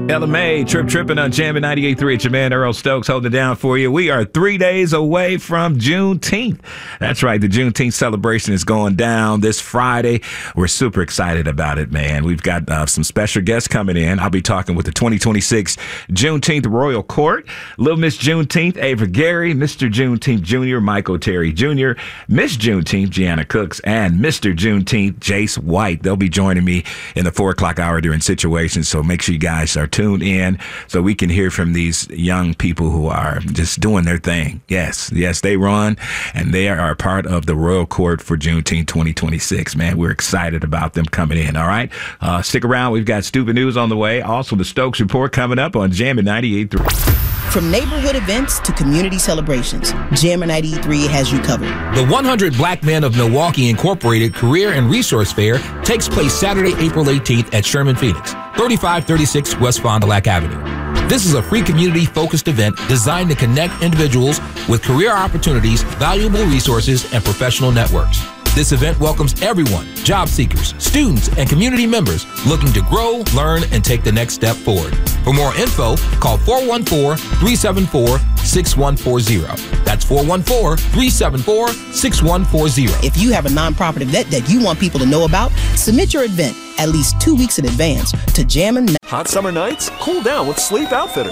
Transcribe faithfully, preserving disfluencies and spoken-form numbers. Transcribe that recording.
Ella May, Trip Trippin' on Jammin' ninety-eight point three. It's your man Earl Stokes holding it down for you. We are three days away from Juneteenth. That's right, the Juneteenth celebration is going down this Friday. We're super excited about it, man. We've got uh, some special guests coming in. I'll be talking with the twenty twenty-six Juneteenth Royal Court, Little Miss Juneteenth, Ava Gary, Mister Juneteenth Junior, Michael Terry Junior, Miss Juneteenth, Gianna Cooks, and Mister Juneteenth, Jace White. They'll be joining me in the four o'clock hour during Situations, so make sure you guys are tuned in so we can hear from these young people who are just doing their thing. Yes, yes, they run, and they are a part of the Royal Court for Juneteenth twenty twenty-six. Man, we're excited about them coming in, all right? Uh, stick around. We've got Stupid News on the way. Also, the Stokes Report coming up on Jammin' ninety-eight point three. From neighborhood events to community celebrations, Jammin' ninety-eight point three has you covered. The one hundred Black Men of Milwaukee Incorporated Career and Resource Fair takes place Saturday, April eighteenth at Sherman Phoenix, thirty-five thirty-six West Fond du Lac Avenue. This is a free community-focused event designed to connect individuals with career opportunities, valuable resources, and professional networks. This event welcomes everyone, job seekers, students, and community members looking to grow, learn, and take the next step forward. For more info, call four one four, three seven four, six one four zero. That's four one four, three seven four, six one four zero. If you have a nonprofit event that you want people to know about, submit your event at least two weeks in advance to Jammin'. Hot summer nights? Cool down with Sleep Outfitters.